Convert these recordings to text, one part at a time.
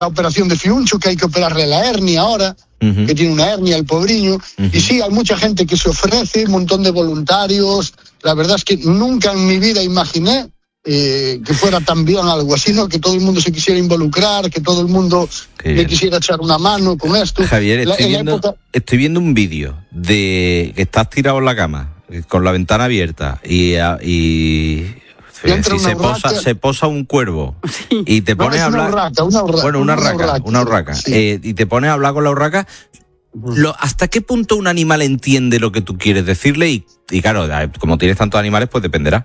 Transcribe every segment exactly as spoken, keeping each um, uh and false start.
la operación de Fiuncho, que hay que operarle la hernia ahora, uh-huh. que tiene una hernia el pobriño, uh-huh. y sí, hay mucha gente que se ofrece, un montón de voluntarios. La verdad es que nunca en mi vida imaginé Eh, que fuera también algo así, ¿no? Que todo el mundo se quisiera involucrar, que todo el mundo le quisiera echar una mano con esto. Javier, la, estoy, viendo, época... estoy viendo un vídeo de que estás tirado en la cama, con la ventana abierta, y, y, y si se, posa, se posa un cuervo, sí. y te pones no, a hablar... Una urraca, una urraca, bueno, una, una urraca, urraca, una urraca, sí. eh, y te pones a hablar con la urraca. Lo, ¿Hasta qué punto un animal entiende lo que tú quieres decirle? Y, y claro, como tienes tantos animales, pues dependerá.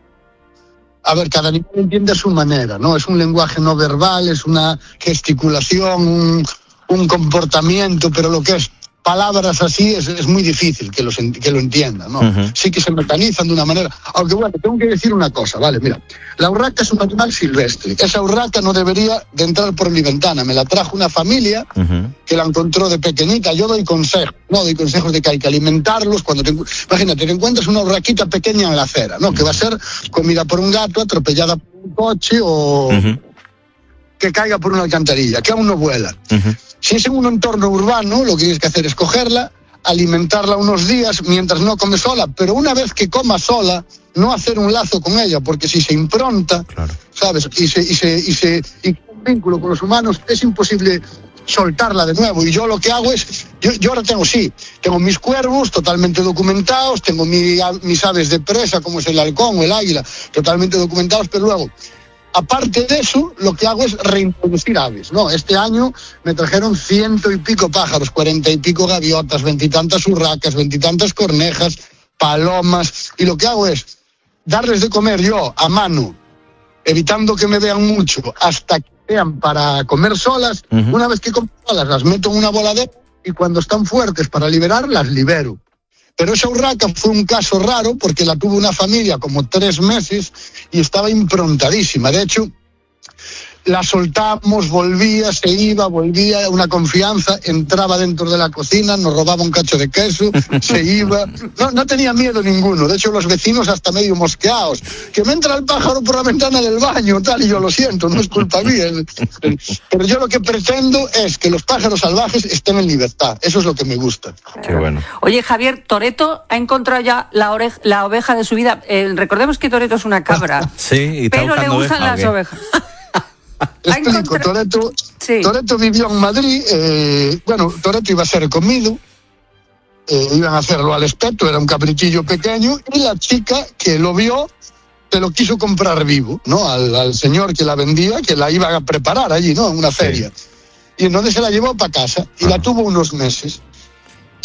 A ver, cada animal entiende a su manera, ¿no? Es un lenguaje no verbal, es una gesticulación, un, un comportamiento, pero lo que es palabras así es, es muy difícil que, los, que lo entiendan, ¿no? Uh-huh. Sí que se mecanizan de una manera. Aunque bueno, tengo que decir una cosa, ¿vale? Mira, la urraca es un animal silvestre. Esa urraca no debería de entrar por mi ventana. Me la trajo una familia uh-huh. que la encontró de pequeñita. Yo doy consejos, ¿no? Doy consejos de que hay que alimentarlos. Cuando te, imagínate, te encuentras una urraquita pequeña en la acera, ¿no? Uh-huh. Que va a ser comida por un gato, atropellada por un coche o... Uh-huh. que caiga por una alcantarilla, que aún no vuela. Uh-huh. Si es en un entorno urbano, lo que tienes que hacer es cogerla, alimentarla unos días mientras no come sola, pero una vez que coma sola, no hacer un lazo con ella, porque si se impronta, claro. ¿sabes? Y se, y se, y se, y un vínculo con los humanos, es imposible soltarla de nuevo. Y yo lo que hago es, yo, yo ahora tengo, sí, tengo mis cuervos totalmente documentados, tengo mi, mis aves de presa, como es el halcón o el águila, totalmente documentados, pero luego, aparte de eso, lo que hago es reintroducir aves, ¿no? Este año me trajeron ciento y pico pájaros, cuarenta y pico gaviotas, veintitantas urracas, veintitantas cornejas, palomas, y lo que hago es darles de comer yo a mano, evitando que me vean mucho, hasta que sean para comer solas. Uh-huh. Una vez que comen solas, las meto en una voladera y cuando están fuertes para liberar, las libero. Pero esa urraca fue un caso raro porque la tuvo una familia como tres meses y estaba improntadísima. De hecho, la soltamos, volvía, se iba, volvía, una confianza, entraba dentro de la cocina, nos robaba un cacho de queso, se iba. No, no tenía miedo ninguno. De hecho, los vecinos hasta medio mosqueados. Que me entra el pájaro por la ventana del baño, tal, y yo lo siento, no es culpa mía. Pero yo lo que pretendo es que los pájaros salvajes estén en libertad. Eso es lo que me gusta. Qué bueno. Oye, Javier, Toretto ha encontrado ya la, oreja, la oveja de su vida. Eh, recordemos que Toretto es una cabra. Sí, y está pero le gustan oveja, las ovejas. Explico, Toretto, sí. Toretto vivió en Madrid, eh, bueno, Toretto iba a ser comido, eh, iban a hacerlo al espeto, era un cabritillo pequeño, y la chica que lo vio, se lo quiso comprar vivo, ¿no? Al, al señor que la vendía, que la iba a preparar allí, ¿no? En una feria. Sí. Y entonces se la llevó para casa, y ah. la tuvo unos meses. Y,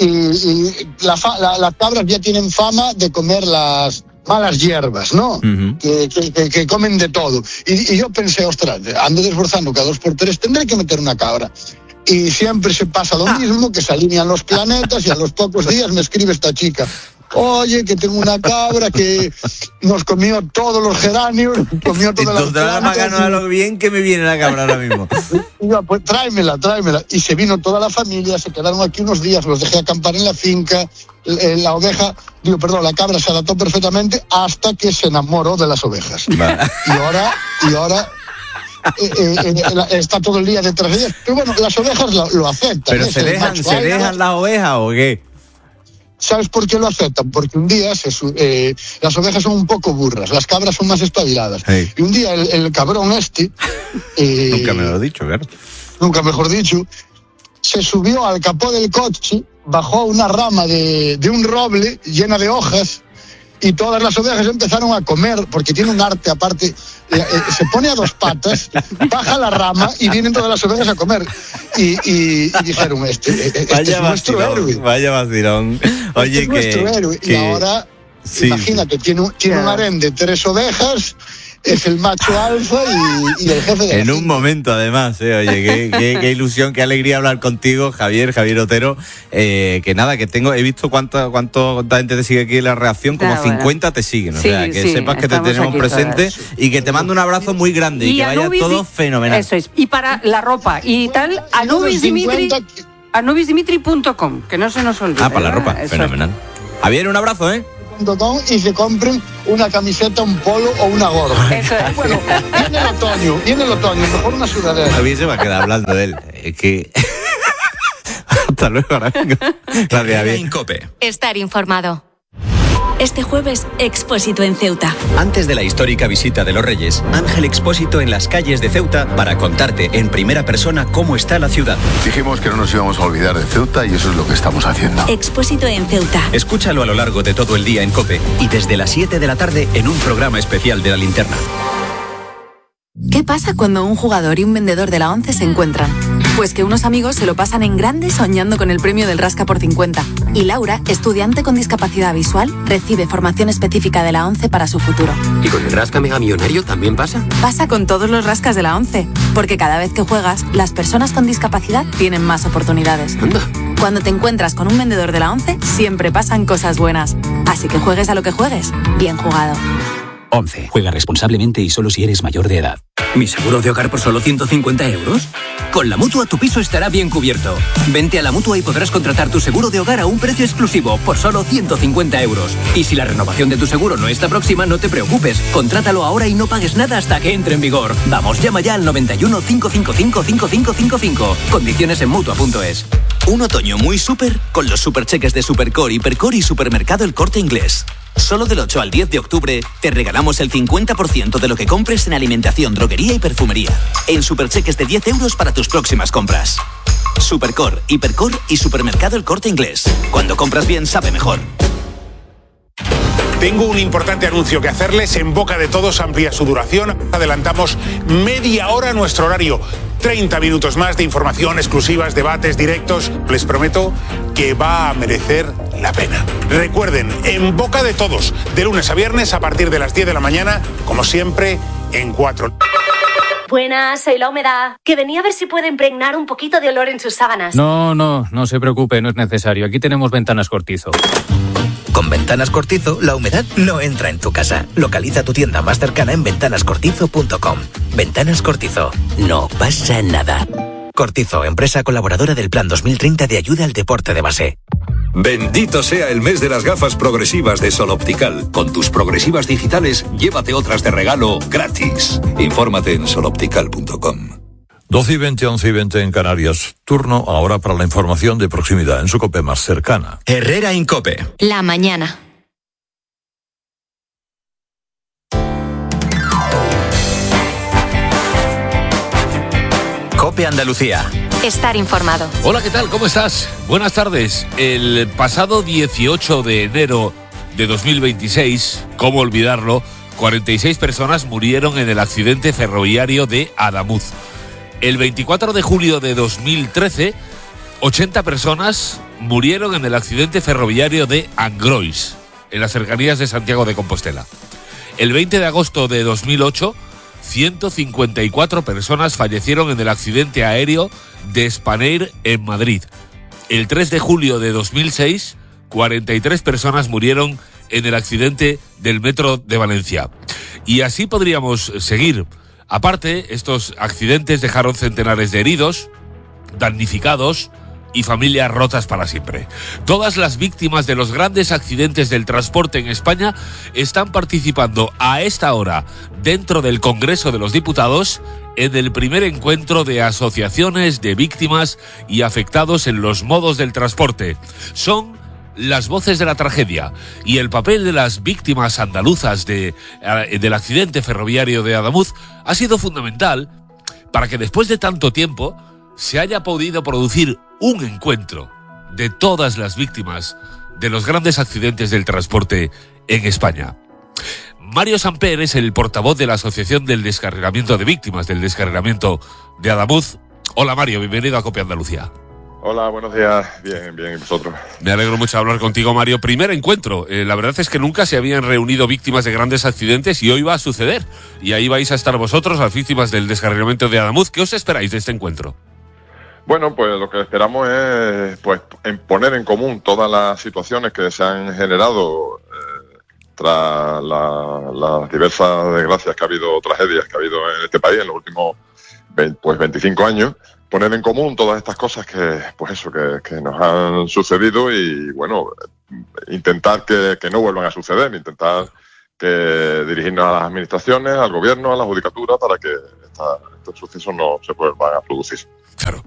y la fa, la, las cabras ya tienen fama de comer las malas hierbas, ¿no? Uh-huh. Que, que, que comen de todo. Y, y yo pensé, ostras, ando desbrozando cada dos por tres, tendré que meter una cabra. Y siempre se pasa lo ah. mismo, que se alinean los planetas y a los pocos días me escribe esta chica. Oye, que tengo una cabra que nos comió todos los geranios, comió todas las plantas. Entonces, a lo bien que me viene la cabra ahora mismo. Y yo, pues tráemela, tráemela. Y se vino toda la familia, se quedaron aquí unos días, los dejé acampar en la finca. La oveja, digo, perdón, la cabra se adaptó perfectamente hasta que se enamoró de las ovejas. Vale. Y ahora, y ahora eh, eh, eh, está todo el día detrás de ellas. Pero bueno, las ovejas lo, lo aceptan. ¿Pero ¿eh? se, dejan, ¿se dejan las ovejas o qué? ¿Sabes por qué lo aceptan? Porque un día se, eh, las ovejas son un poco burras, las cabras son más espabiladas. Hey. Y un día el, el cabrón este... Eh, nunca me lo he dicho, claro. Nunca mejor dicho. Se subió al capó del coche, bajó una rama de, de un roble llena de hojas y todas las ovejas empezaron a comer, porque tiene un arte aparte, eh, eh, se pone a dos patas, baja la rama y vienen todas las ovejas a comer. Y, y, y dijeron, este, este vaya es nuestro vacilón, héroe. Vaya vacilón. Oye, este es que, nuestro héroe. Que... Y ahora, sí, imagínate, sí. tiene, un, tiene yeah. un harén de tres ovejas, es el macho alfa y, y el jefe de En la un finca. momento, además, ¿eh? Oye, qué, qué, qué ilusión, qué alegría hablar contigo, Javier, Javier Otero. Eh, que nada, que tengo, he visto cuánta, cuánto gente te sigue aquí en la reacción, como ah, bueno. cincuenta te siguen. Sí, o sea, que sí, sepas que te tenemos presente todas. Y que te mando un abrazo muy grande y, y que vaya todo fenomenal. Eso es. Y para la ropa y tal, Anubis Dimitri, anubis dimitri punto com, que no se nos olvide. Ah, para la ropa, eso fenomenal. Es. Javier, un abrazo, ¿eh? Dodón y se compren una camiseta, un polo o una gorra. Eso es. Bueno, viene el otoño, viene el otoño, mejor una sudadera. A mí se va a quedar hablando de él. Es que... Hasta luego, ahora vengo. Gracias, bien. COPE. Estar informado. Este jueves, Expósito en Ceuta. Antes de la histórica visita de los Reyes, Ángel Expósito en las calles de Ceuta para contarte en primera persona cómo está la ciudad. Dijimos que no nos íbamos a olvidar de Ceuta y eso es lo que estamos haciendo. Expósito en Ceuta. Escúchalo a lo largo de todo el día en COPE y desde las siete de la tarde en un programa especial de La Linterna. ¿Qué pasa cuando un jugador y un vendedor de la ONCE se encuentran? Pues que unos amigos se lo pasan en grande soñando con el premio del Rasca por cincuenta. Y Laura, estudiante con discapacidad visual, recibe formación específica de la ONCE para su futuro. ¿Y con el Rasca Mega Millonario también pasa? Pasa con todos los rascas de la ONCE, porque cada vez que juegas, las personas con discapacidad tienen más oportunidades. Anda. Cuando te encuentras con un vendedor de la ONCE, siempre pasan cosas buenas. Así que juegues a lo que juegues, bien jugado. ONCE. Juega responsablemente y solo si eres mayor de edad. ¿Mi seguro de hogar por solo ciento cincuenta euros? Con la Mutua tu piso estará bien cubierto. Vente a la Mutua y podrás contratar tu seguro de hogar a un precio exclusivo por solo ciento cincuenta euros. Y si la renovación de tu seguro no está próxima, no te preocupes. Contrátalo ahora y no pagues nada hasta que entre en vigor. Vamos, llama ya al noventa y uno, cinco cinco cinco, cinco cinco cinco cinco. Condiciones en Mutua punto es. Un otoño muy súper con los supercheques de Supercore, Hipercore y Supermercado El Corte Inglés. Solo del ocho al diez de octubre te regalamos el cincuenta por ciento de lo que compres en alimentación, droguería y perfumería. En supercheques de diez euros para tus próximas compras. Supercore, Hipercore y Supermercado El Corte Inglés. Cuando compras bien, sabe mejor. Tengo un importante anuncio que hacerles. En boca de todos amplía su duración. Adelantamos media hora nuestro horario. treinta minutos más de información, exclusivas, debates, directos. Les prometo que va a merecer la pena. Recuerden, en boca de todos, de lunes a viernes a partir de las diez de la mañana, como siempre, en cuatro. Buenas, soy la humedad. Que venía a ver si puede impregnar un poquito de olor en sus sábanas. No, no, no se preocupe, no es necesario. Aquí tenemos Ventanas Cortizo. Con Ventanas Cortizo, la humedad no entra en tu casa. Localiza tu tienda más cercana en ventanas cortizo punto com. Ventanas Cortizo. No pasa nada. Cortizo, empresa colaboradora del Plan dos mil treinta de ayuda al deporte de base. Bendito sea el mes de las gafas progresivas de Sol Optical. Con tus progresivas digitales, llévate otras de regalo gratis. Infórmate en sol optical punto com. doce y veinte, once y veinte en Canarias. Turno ahora para la información de proximidad en su COPE más cercana. Herrera Incope. La mañana. COPE Andalucía. Estar informado. Hola, ¿qué tal? ¿Cómo estás? Buenas tardes. El pasado dieciocho de enero de dos mil veintiséis, ¿cómo olvidarlo?, cuarenta y seis personas murieron en el accidente ferroviario de Adamuz. El veinticuatro de julio de dos mil trece, ochenta personas murieron en el accidente ferroviario de Angrois, en las cercanías de Santiago de Compostela. El veinte de agosto de dos mil ocho, ciento cincuenta y cuatro personas fallecieron en el accidente aéreo de Spanair en Madrid. El tres de julio de dos mil seis, cuarenta y tres personas murieron en el accidente del metro de Valencia. Y así podríamos seguir. Aparte, estos accidentes dejaron centenares de heridos, damnificados y familias rotas para siempre. Todas las víctimas de los grandes accidentes del transporte en España están participando a esta hora dentro del Congreso de los Diputados en el primer encuentro de asociaciones de víctimas y afectados en los modos del transporte. Son las voces de la tragedia y el papel de las víctimas andaluzas de, eh, del accidente ferroviario de Adamuz ha sido fundamental para que después de tanto tiempo se haya podido producir un encuentro de todas las víctimas de los grandes accidentes del transporte en España. Mario Samper es el portavoz de la Asociación del Descarrilamiento de Víctimas del Descarrilamiento de Adamuz. Hola Mario, bienvenido a COPE Andalucía. Hola, buenos días. Bien, bien, ¿y vosotros? Me alegro mucho de hablar contigo, Mario. Primer encuentro. Eh, la verdad es que nunca se habían reunido víctimas de grandes accidentes y hoy va a suceder. Y ahí vais a estar vosotros, las víctimas del descarrilamiento de Adamuz. ¿Qué os esperáis de este encuentro? Bueno, pues lo que esperamos es pues en poner en común todas las situaciones que se han generado eh, tras la, las diversas desgracias que ha habido, tragedias que ha habido en este país en los últimos pues veinticinco años. Poner en común todas estas cosas que, pues eso, que, que nos han sucedido y, bueno, intentar que, que no vuelvan a suceder, intentar que dirigirnos a las administraciones, al gobierno, a la judicatura, para que esta, estos sucesos no se vuelvan a producir. Claro,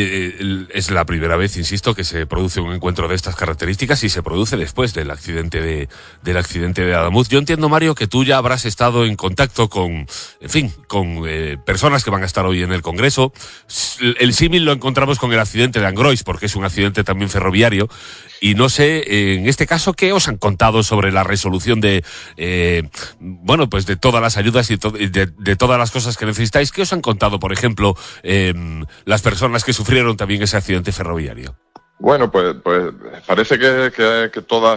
eh, es la primera vez, insisto, que se produce un encuentro de estas características y se produce después del accidente de del accidente de Adamuz. Yo entiendo, Mario, que tú ya habrás estado en contacto con, en fin, con eh, personas que van a estar hoy en el Congreso. El símil lo encontramos con el accidente de Angrois, porque es un accidente también ferroviario. Y no sé, eh, en este caso, ¿qué os han contado sobre la resolución de, eh, bueno, pues de todas las ayudas y to- de, de todas las cosas que necesitáis? ¿Qué os han contado, por ejemplo, eh, las personas que sufrieron también ese accidente ferroviario? Bueno, pues, pues parece que, que, que todos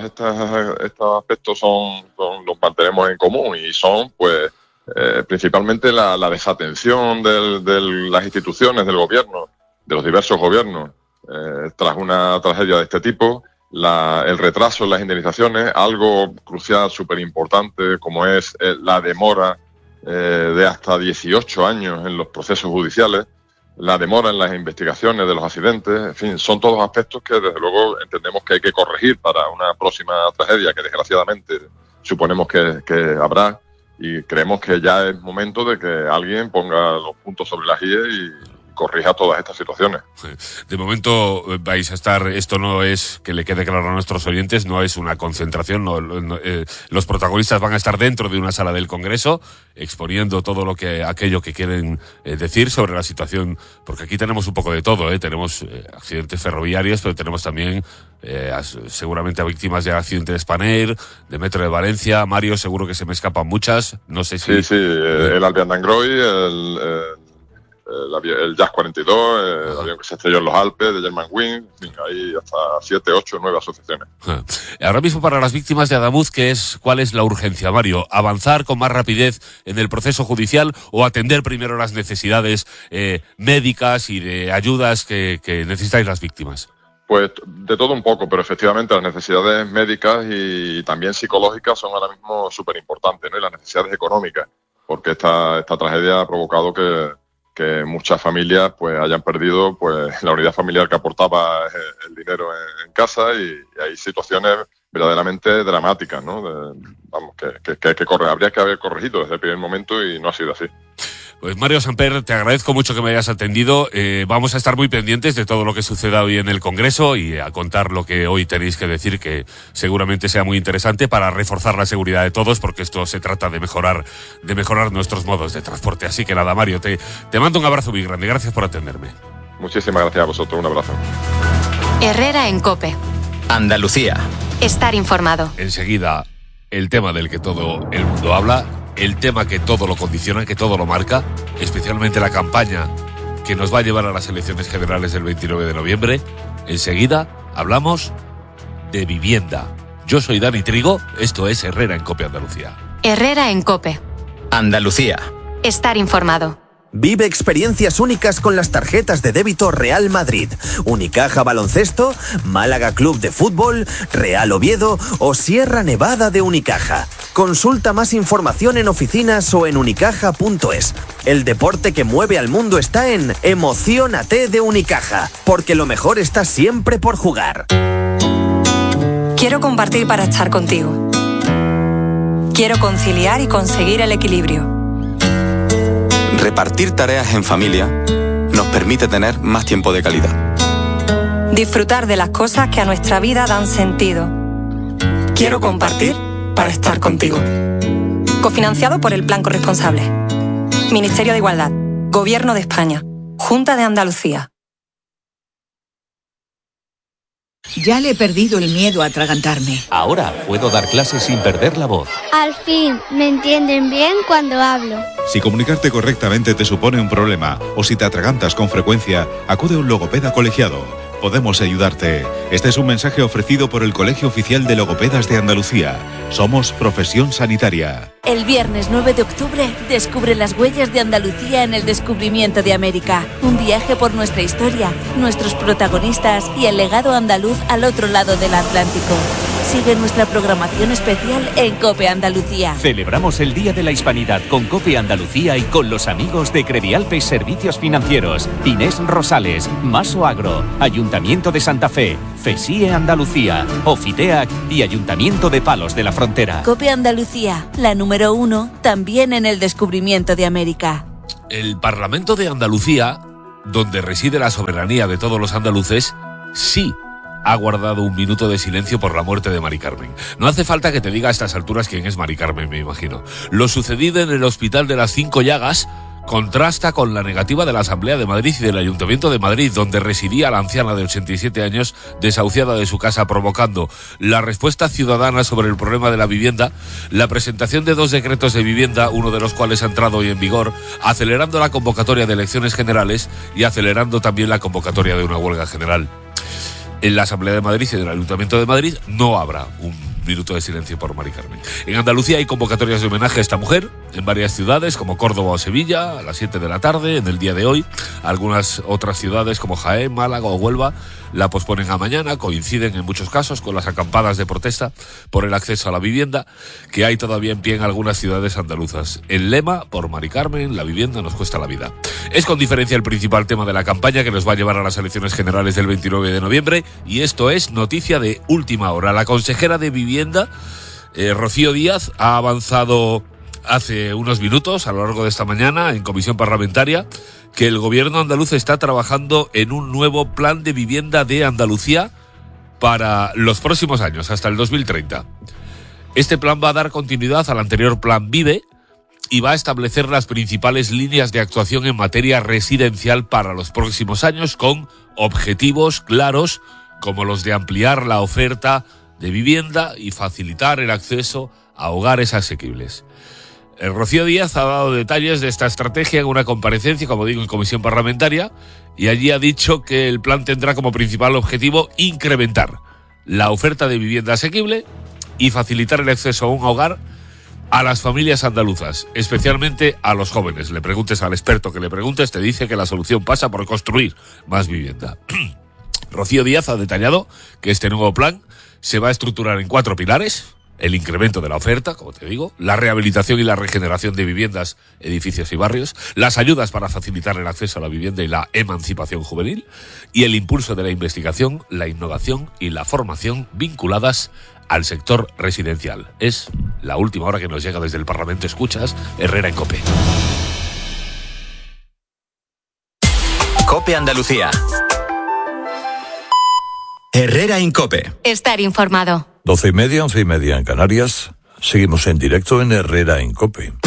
estos aspectos son, son los mantenemos en común y son, pues, eh, principalmente la, la desatención del, de las instituciones, del gobierno, de los diversos gobiernos, eh, tras una tragedia de este tipo. La, el retraso en las indemnizaciones, algo crucial, súper importante, como es eh, la demora eh, de hasta dieciocho años en los procesos judiciales, la demora en las investigaciones de los accidentes, en fin, son todos aspectos que desde luego entendemos que hay que corregir para una próxima tragedia que desgraciadamente suponemos que, que habrá, y creemos que ya es momento de que alguien ponga los puntos sobre las íes y corrija todas estas situaciones. De momento vais a estar, esto no es, que le quede claro a nuestros oyentes, no es una concentración, no, no, eh, los protagonistas van a estar dentro de una sala del Congreso exponiendo todo lo que, aquello que quieren eh, decir sobre la situación, porque aquí tenemos un poco de todo, eh, tenemos eh, accidentes ferroviarios, pero tenemos también eh, as, seguramente a víctimas de accidentes de Spanair, de Metro de Valencia. Mario, seguro que se me escapan muchas, no sé si... Sí, sí, eh, el Albion d'Angrois, el... el... El, avión, el Jazz cuarenta y dos, eh, el avión que se estrelló en los Alpes, de Germanwings, en fin, hay hasta siete, ocho, nueve asociaciones. Ahora mismo, para las víctimas de Adamuz, ¿qué es, ¿cuál es la urgencia, Mario? ¿Avanzar con más rapidez en el proceso judicial o atender primero las necesidades eh, médicas y de ayudas que, que necesitáis las víctimas? Pues de todo un poco, pero efectivamente las necesidades médicas y también psicológicas son ahora mismo súper importantes, ¿no? Y las necesidades económicas, porque esta, esta tragedia ha provocado que que muchas familias pues hayan perdido pues la unidad familiar que aportaba el dinero en, en casa, y, y hay situaciones verdaderamente dramáticas, ¿no? De, vamos, que, que, que hay que correr, habría que haber corregido desde el primer momento y no ha sido así. Pues Mario Samper, te agradezco mucho que me hayas atendido. Eh, vamos a estar muy pendientes de todo lo que suceda hoy en el Congreso y a contar lo que hoy tenéis que decir, que seguramente sea muy interesante para reforzar la seguridad de todos, porque esto se trata de mejorar, de mejorar nuestros modos de transporte. Así que nada, Mario, te, te mando un abrazo muy grande. Gracias por atenderme. Muchísimas gracias a vosotros. Un abrazo. Herrera en COPE. Andalucía. Estar informado. Enseguida, el tema del que todo el mundo habla, el tema que todo lo condiciona, que todo lo marca, especialmente la campaña que nos va a llevar a las elecciones generales del veintinueve de noviembre. Enseguida hablamos de vivienda. Yo soy Dani Trigo, esto es Herrera en COPE Andalucía. Herrera en COPE. Andalucía. Estar informado. Vive experiencias únicas con las tarjetas de débito Real Madrid, Unicaja Baloncesto, Málaga Club de Fútbol, Real Oviedo o Sierra Nevada de Unicaja. Consulta más información en oficinas o en unicaja punto es. El deporte que mueve al mundo está en Emociónate de Unicaja, porque lo mejor está siempre por jugar. Quiero compartir para estar contigo. Quiero conciliar y conseguir el equilibrio. Repartir tareas en familia nos permite tener más tiempo de calidad. Disfrutar de las cosas que a nuestra vida dan sentido. Quiero compartir para estar contigo. Cofinanciado por el Plan Corresponsable. Ministerio de Igualdad. Gobierno de España. Junta de Andalucía. Ya le he perdido el miedo a atragantarme. Ahora puedo dar clases sin perder la voz. Al fin, me entienden bien cuando hablo. Si comunicarte correctamente te supone un problema o si te atragantas con frecuencia, acude a un logopeda colegiado. Podemos ayudarte. Este es un mensaje ofrecido por el Colegio Oficial de Logopedas de Andalucía. Somos profesión sanitaria. El viernes nueve de octubre, descubre las huellas de Andalucía en el descubrimiento de América. Un viaje por nuestra historia, nuestros protagonistas y el legado andaluz al otro lado del Atlántico. Sigue nuestra programación especial en COPE Andalucía. Celebramos el Día de la Hispanidad con COPE Andalucía y con los amigos de Credialpes Servicios Financieros, Inés Rosales, Maso Agro, Ayuntamiento de Santa Fe, FESIE Andalucía, Ofiteac y Ayuntamiento de Palos de la Frontera. COPE Andalucía, la número uno, también en el descubrimiento de América. El Parlamento de Andalucía, donde reside la soberanía de todos los andaluces, sí ha guardado un minuto de silencio por la muerte de Mari Carmen. No hace falta que te diga a estas alturas quién es Mari Carmen, me imagino. Lo sucedido en el Hospital de las Cinco Llagas contrasta con la negativa de la Asamblea de Madrid y del Ayuntamiento de Madrid, donde residía la anciana de ochenta y siete años desahuciada de su casa, provocando la respuesta ciudadana sobre el problema de la vivienda, la presentación de dos decretos de vivienda, uno de los cuales ha entrado hoy en vigor, acelerando la convocatoria de elecciones generales y acelerando también la convocatoria de una huelga general. En la Asamblea de Madrid y en el Ayuntamiento de Madrid no habrá un minuto de silencio por Mari Carmen. En Andalucía hay convocatorias de homenaje a esta mujer en varias ciudades como Córdoba o Sevilla a las siete de la tarde en el día de hoy. Algunas otras ciudades como Jaén, Málaga o Huelva la posponen a mañana. Coinciden en muchos casos con las acampadas de protesta por el acceso a la vivienda que hay todavía en pie en algunas ciudades andaluzas. El lema, por Mari Carmen, la vivienda nos cuesta la vida. Es con diferencia el principal tema de la campaña que nos va a llevar a las elecciones generales del veintinueve de noviembre, y esto es noticia de última hora. La consejera de Vivienda, eh, Rocío Díaz, ha avanzado hace unos minutos, a lo largo de esta mañana, en comisión parlamentaria, que el gobierno andaluz está trabajando en un nuevo plan de vivienda de Andalucía para los próximos años, hasta el dos mil treinta. Este plan va a dar continuidad al anterior Plan Vive y va a establecer las principales líneas de actuación en materia residencial para los próximos años, con objetivos claros como los de ampliar la oferta de vivienda y facilitar el acceso a hogares asequibles. El Rocío Díaz ha dado detalles de esta estrategia en una comparecencia, como digo, en comisión parlamentaria, y allí ha dicho que el plan tendrá como principal objetivo incrementar la oferta de vivienda asequible y facilitar el acceso a un hogar a las familias andaluzas, especialmente a los jóvenes. Le preguntes al experto que le preguntes, te dice que la solución pasa por construir más vivienda. Rocío Díaz ha detallado que este nuevo plan se va a estructurar en cuatro pilares: el incremento de la oferta, como te digo, la rehabilitación y la regeneración de viviendas, edificios y barrios, las ayudas para facilitar el acceso a la vivienda y la emancipación juvenil, y el impulso de la investigación, la innovación y la formación vinculadas al sector residencial. Es la última hora que nos llega desde el Parlamento. Escuchas Herrera en COPE. COPE Andalucía. Herrera en COPE. Estar informado. Doce y media, once y media en Canarias. Seguimos en directo en Herrera en COPE.